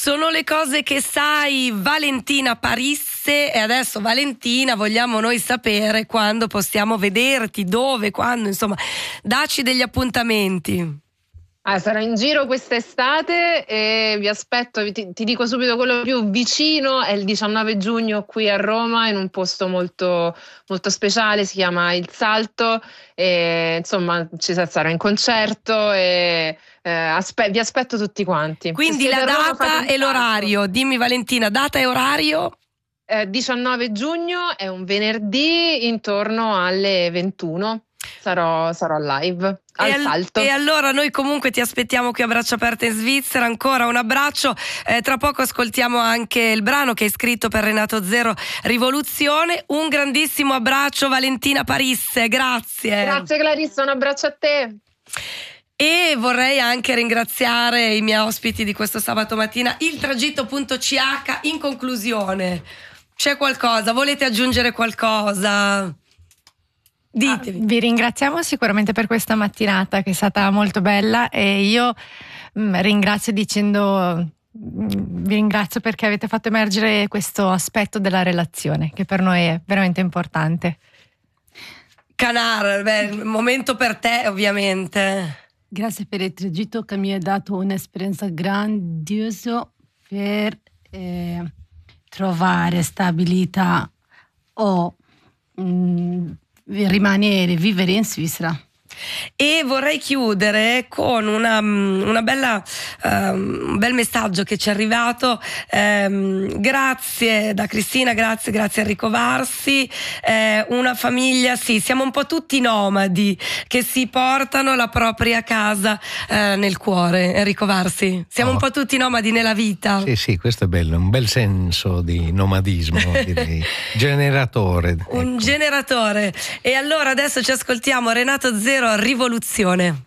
Sono le cose che sai, Valentina Parisse. E adesso, Valentina, vogliamo noi sapere quando possiamo vederti, dove, quando, insomma, dacci degli appuntamenti. Sarò in giro quest'estate e vi aspetto, ti dico subito quello più vicino, è il 19 giugno qui a Roma in un posto molto, molto speciale, si chiama Il Salto, e, insomma ci sarà in concerto e vi aspetto tutti quanti. Quindi la data e l'orario, dimmi Valentina, data e orario? 19 giugno è un venerdì intorno alle 21, sarò live. Salto. E allora noi comunque ti aspettiamo qui a braccia aperte in Svizzera. Ancora un abbraccio, tra poco ascoltiamo anche il brano che hai scritto per Renato Zero, Rivoluzione. Un grandissimo abbraccio Valentina Parisse, grazie. Grazie Clarissa, un abbraccio a te. E vorrei anche ringraziare i miei ospiti di questo sabato mattina, il tragitto.ch. In conclusione, c'è qualcosa? Volete aggiungere qualcosa? Ditevi. Vi ringraziamo sicuramente per questa mattinata che è stata molto bella, e io vi ringrazio perché avete fatto emergere questo aspetto della relazione che per noi è veramente importante. Canar, momento per te ovviamente. Grazie per il tragitto che mi ha dato un'esperienza grandiosa per trovare stabilità o vivere in Svizzera. E vorrei chiudere con una bella un bel messaggio che ci è arrivato, grazie da Cristina, grazie Enrico Varsi, una famiglia, sì, siamo un po' tutti nomadi che si portano la propria casa nel cuore. Enrico Varsi, siamo un po' tutti nomadi nella vita. Sì, questo è bello, un bel senso di nomadismo, direi. Generatore. Un generatore. E allora adesso ci ascoltiamo Renato Zero, Rivoluzione.